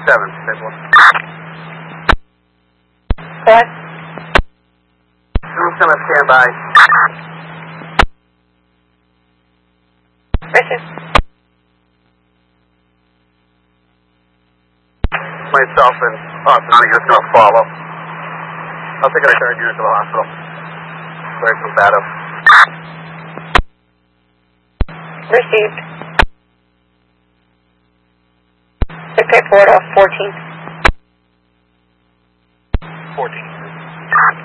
stable. What? Who's going to stand by? Richard. Myself and Donnie is going to follow. I'll take a third unit to the hospital. Very combative. Received. Sick pay forward off 14. 14.